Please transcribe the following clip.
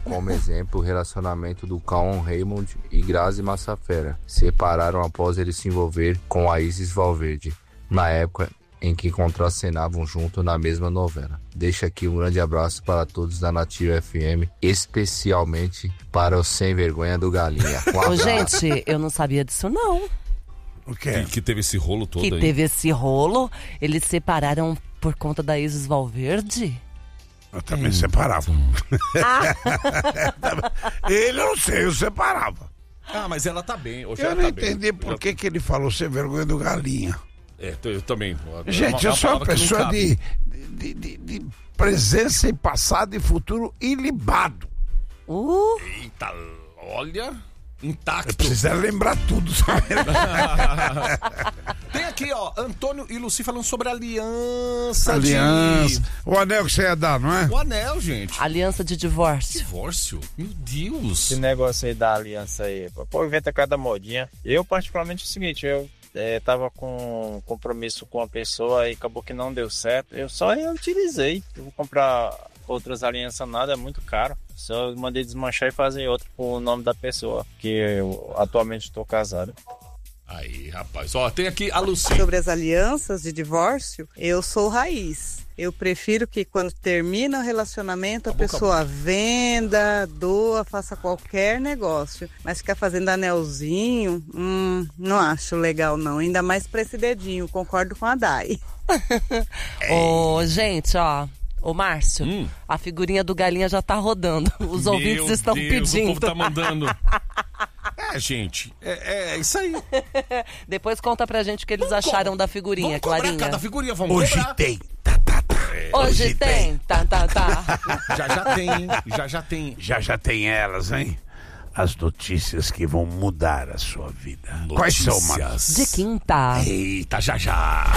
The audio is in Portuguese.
como exemplo o relacionamento do Cauã Raymond e Grazi Massafera. Separaram após ele se envolver com a Isis Valverde, na época em que contracenavam junto na mesma novela. Deixa aqui um grande abraço para todos da Nativa FM, especialmente para o sem vergonha do Galinha. Ô, gente, eu não sabia disso não. O quê? Que teve esse rolo todo aí. Que teve esse rolo, eles separaram por conta da Isis Valverde? Eu também separava. Ele, eu não sei, eu separava. Ah, mas ela tá bem. Hoje Eu ela não tá entendi bem. por que ele falou sem vergonha do Galinha. Eu também. Gente, eu sou uma pessoa de presença em passado e futuro ilibado. Eita, olha, intacto. Eu preciso lembrar tudo, sabe? Tem aqui, ó, Antônio e Lucy falando sobre aliança. O anel que você ia dar, não é? O anel, gente. Aliança de divórcio. Divórcio? Meu Deus. Esse negócio aí da aliança aí, pô, inventa cada modinha. Eu, particularmente, é o seguinte, eu tava com um compromisso com uma pessoa e acabou que não deu certo. Eu só reutilizei. Eu vou comprar outras alianças nada, é muito caro. Só mandei desmanchar e fazer outra com o nome da pessoa, que eu atualmente estou casado. Aí, rapaz, ó, tem aqui a Lucy. Sobre as alianças de divórcio, eu sou raiz. Eu prefiro que quando termina o relacionamento a pessoa venda, doa, faça qualquer negócio. Mas ficar fazendo anelzinho, não acho legal não. Ainda mais pra esse dedinho, concordo com a Dai. Ô, gente, ó. Ô, Márcio, a figurinha do Galinha já tá rodando. Os ouvintes estão pedindo. O povo tá mandando. Gente, é isso aí. Depois conta pra gente o que eles acharam da figurinha, Vamos Clarinha. cada figurinha, vamos Hoje cobrar. tem. Hoje tem. Tá. Já tem elas, hein? As notícias que vão mudar a sua vida. Quais são, Marcos? De quinta. Eita, já.